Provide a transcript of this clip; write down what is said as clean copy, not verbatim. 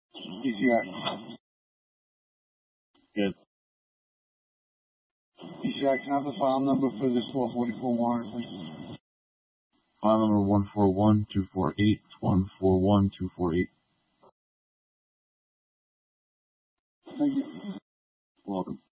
PCI. Good. PCI, can I have the file number for this 1244 warrant, please? File number 141248, 141248. Thank you. Welcome.